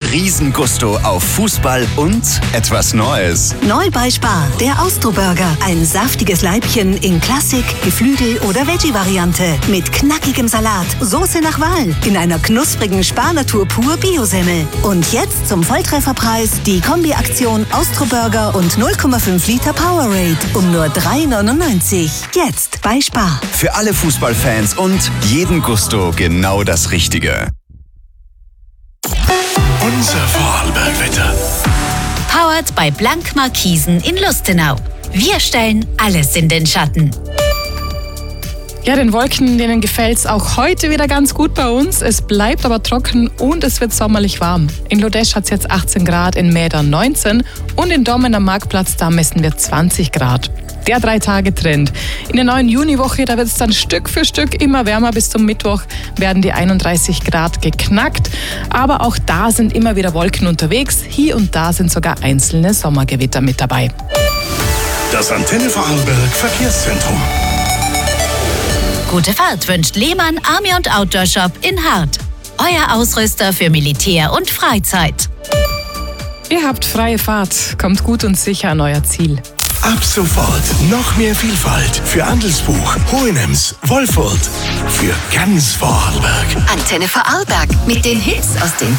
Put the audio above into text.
Riesengusto auf Fußball und etwas Neues. Neu bei Spar, der Austro-Burger. Ein saftiges Leibchen in Klassik, Geflügel oder Veggie-Variante. Mit knackigem Salat, Soße nach Wahl. In einer knusprigen Spar-Natur pur Bio-Semmel. Und jetzt zum Volltrefferpreis die Kombi-Aktion Austro-Burger und 0,5 Liter Powerade um nur 3,99. Jetzt bei Spar. Für alle Fußballfans und jeden Gusto genau das Richtige. Unser Vorarlbergwetter. Powered bei Blank Markisen in Lustenau. Wir stellen alles in den Schatten. Ja, den Wolken, denen gefällt es auch heute wieder ganz gut bei uns. Es bleibt aber trocken und es wird sommerlich warm. In Lodesch hat es jetzt 18 Grad, in Mädern 19 und in Dommen am Marktplatz, da messen wir 20 Grad. Der 3-Tage-Trend. In der neuen Juniwoche, da wird es dann Stück für Stück immer wärmer. Bis zum Mittwoch werden die 31 Grad geknackt. Aber auch da sind immer wieder Wolken unterwegs. Hier und da sind sogar einzelne Sommergewitter mit dabei. Das Antenne Vorarlberg Verkehrszentrum. Gute Fahrt wünscht Lehmann Army und Outdoor Shop in Hart. Euer Ausrüster für Militär und Freizeit. Ihr habt freie Fahrt. Kommt gut und sicher an euer Ziel. Ab sofort noch mehr Vielfalt für Andelsbuch, Hohenems, Wolfurt, für ganz Vorarlberg. Antenne Vorarlberg mit den Hits aus den